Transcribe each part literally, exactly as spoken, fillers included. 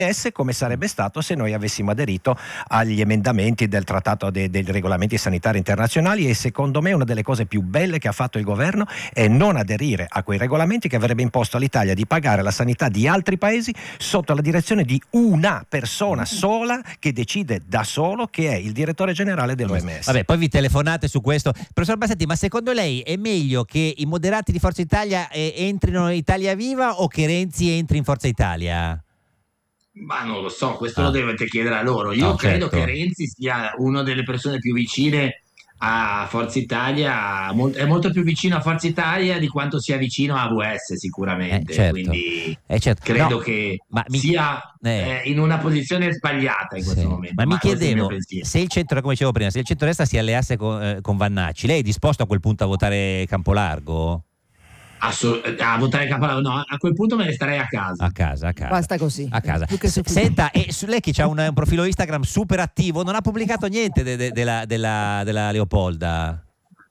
come sarebbe stato se noi avessimo aderito agli emendamenti del trattato de, dei regolamenti sanitari internazionali. E secondo me una delle cose più belle che ha fatto il governo è non aderire a quei regolamenti che avrebbe imposto all'Italia di pagare la sanità di altri paesi sotto la direzione di una persona sola che decide da solo, che è il direttore generale dell'O M S. Vabbè, poi vi telefonate su questo. Professor Bassetti, ma secondo lei è meglio che i moderati di Forza Italia eh, entrino in Italia Viva o che Renzi entri in Forza Italia? Ma non lo so, questo Ah. lo dovete chiedere a loro. Io No, credo certo. che Renzi sia una delle persone più vicine a Forza Italia, mol- è molto più vicino a Forza Italia di quanto sia vicino a U S sicuramente, Eh, certo. quindi Eh, certo. credo No, che ma mi- sia eh. eh, in una posizione sbagliata in questo Sì. momento. Ma mi questo è il mio chiedevo, pensiero. se il centro, come dicevo prima, se il centrodestra si alleasse con, eh, con Vannacci, lei è disposto a quel punto a votare Campolargo? Assolut- a votare Capolavoro, no, a quel punto me ne starei a casa. A casa, a casa. Basta così. A casa. Più che S- sufficiente. Senta, e su lei che ha un, un profilo Instagram super attivo, non ha pubblicato niente de- de- della, della, della Leopolda?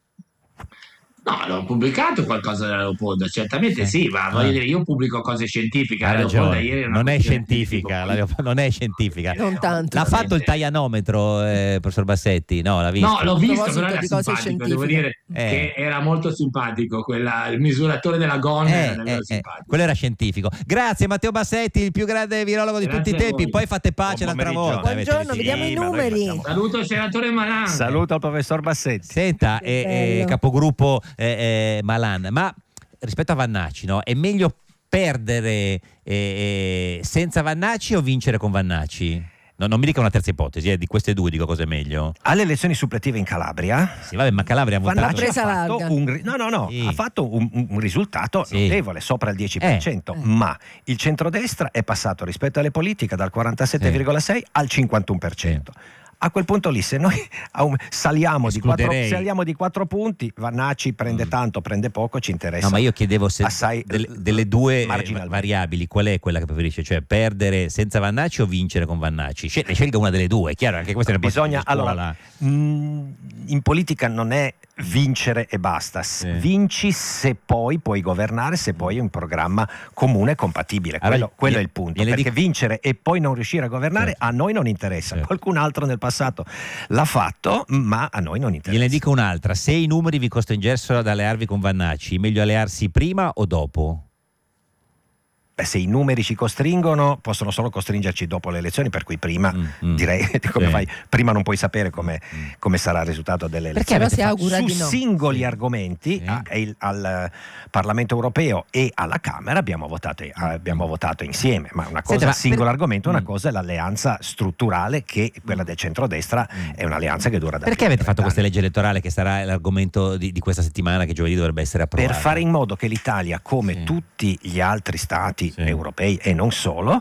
No, l'ho pubblicato qualcosa della Leopolda, certamente Sì. sì, ma Ah. voglio dire, io pubblico cose scientifiche. Ha La Leopolda ragione, ieri era una non è questione scientifica, tipo- la Leopolda non è scientifica. Non tanto. L'ha fatto il taglianometro, eh, professor Bassetti? No, l'ha visto? No, l'ho visto, proposito però era di cose simpatico, devo scientifiche. dire Eh. che era molto simpatico, quella, il misuratore della gonna Eh, era davvero eh, eh, simpatico. quello era scientifico. Grazie Matteo Bassetti, il più grande virologo di Grazie tutti i a tempi. voi. Poi fate pace Buon un'altra pomeriggio. volta. Buongiorno, Avete vediamo i Sì, ma noi numeri. facciamo- Saluto il senatore Malan. Saluto al professor Bassetti. Senta, Che eh, eh, bello. capogruppo eh, eh, Malan, ma rispetto a Vannacci, no? È meglio perdere eh, eh, senza Vannacci o vincere con Vannacci? No, non mi dica una terza ipotesi, eh, di queste due dico cosa è meglio. Alle elezioni suppletive in Calabria, Sì, vabbè, ma Calabria ha votato. Vannacci ha presa fatto, larga. un, ri- no, no, no, Sì. ha fatto un, un- un risultato Sì. notevole, sopra il dieci per cento, Eh. ma il centrodestra è passato rispetto alle politiche dal quarantasette virgola sei al cinquantuno per cento. A quel punto lì, se noi aum- saliamo, di quattro, Escluderei. saliamo di quattro punti, Vannacci prende tanto, prende poco, ci interessa. No, ma io chiedevo se assai, delle, delle due eh, marginalmente. variabili, qual è quella che preferisce? Cioè perdere senza Vannacci o vincere con Vannacci? Scel- scelga una delle due, è chiaro, anche questa è una Bisogna, scuola. allora, mh, in politica non è vincere e basta. S- Sì. Vinci se poi puoi governare, se poi hai un programma comune e compatibile. Allora, Quello, quello gli- è il punto. gliene Perché dico- vincere e poi non riuscire a governare Certo. a noi non interessa. Certo. Qualcun altro nel passato l'ha fatto, ma a noi non interessa. Gliene dico un'altra, se i numeri vi costringessero ad allearvi con Vannacci, meglio allearsi prima o dopo? Beh, se i numeri ci costringono, possono solo costringerci dopo le elezioni, per cui prima Mm, mm. direi come Sì. fai, prima non puoi sapere come, Mm. come sarà il risultato delle Perché elezioni. Però si avete augura Su di no. singoli Sì. argomenti Sì. a- e il- al Parlamento europeo e alla Camera abbiamo votato, abbiamo votato insieme, ma una cosa Senta, ma singolo per- argomento, una Mm. cosa è l'alleanza strutturale, che quella del centrodestra Mm. è un'alleanza che dura da Perché più di avete fatto questa trent'anni. legge elettorale che sarà l'argomento di, di questa settimana, che giovedì dovrebbe essere approvata? Per fare in modo che l'Italia, come Sì. tutti gli altri stati Sì. europei e non solo,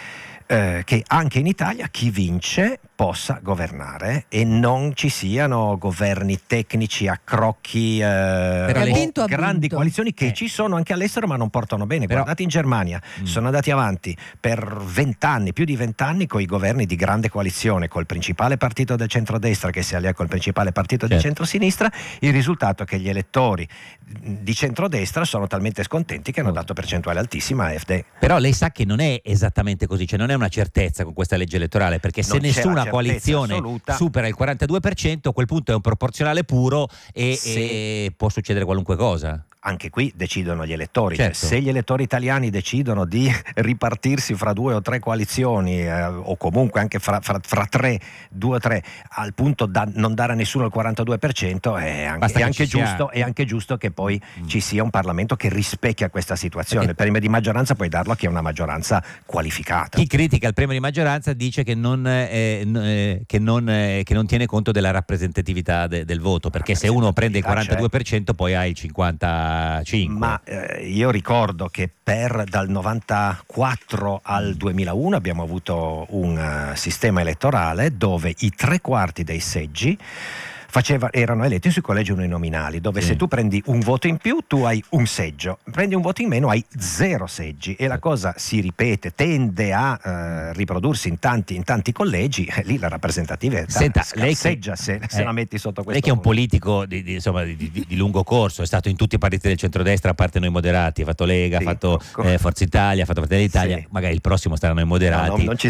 eh, che anche in Italia chi vince possa governare e non ci siano governi tecnici a crocchi, eh, Però lei- o Ha vinto, ha grandi vinto. coalizioni che Eh. ci sono anche all'estero ma non portano bene. Però- Guardate in Germania, Mm. sono andati avanti per vent'anni, più di vent'anni, con i governi di grande coalizione, col principale partito del centrodestra che si allia col principale partito di Certo. centrosinistra. Il risultato è che gli elettori di centrodestra sono talmente scontenti che hanno dato percentuale altissima a A F D. Però lei sa che non è esattamente così, cioè non è una certezza con questa legge elettorale, perché se Non c'è la nessuna certezza coalizione assoluta. supera il quarantadue per cento, a quel punto è un proporzionale puro e, Sì. e può succedere qualunque cosa. Anche qui decidono gli elettori. Cioè, Certo. se gli elettori italiani decidono di ripartirsi fra due o tre coalizioni, eh, o comunque anche fra, fra- fra tre, due o tre, al punto da non dare a nessuno il quarantadue per cento, è anche, Basta è che anche ci sia- giusto, è anche giusto che poi Mm. ci sia un Parlamento che rispecchia questa situazione. Perché- Il premio di maggioranza puoi darlo a chi è una maggioranza qualificata. Chi critica il premio di maggioranza dice che non, eh, n- eh, che non, eh, che non tiene conto della rappresentatività de- del voto, perché se uno prende il quarantadue per cento poi ha il cinquantacinque per cento. Ma eh, io ricordo che per dal novantaquattro al duemilauno abbiamo avuto un eh, sistema elettorale dove i tre quarti dei seggi faceva, erano eletti sui collegi uninominali, dove sì. se tu prendi un voto in più tu hai un seggio, prendi un voto in meno hai zero seggi, e la cosa si ripete, tende a eh, riprodursi in tanti, in tanti collegi, e lì la rappresentatività Senta, lei che, se, se eh, la metti sotto questo lei che è un punto. politico di, di, insomma, di, di, di lungo corso, è stato in tutti i partiti del centrodestra a parte noi moderati, ha fatto Lega, ha Sì, fatto co- eh, Forza Italia, ha fatto Fratelli d'Italia, Sì. magari il prossimo saranno noi moderati. No, no, non ci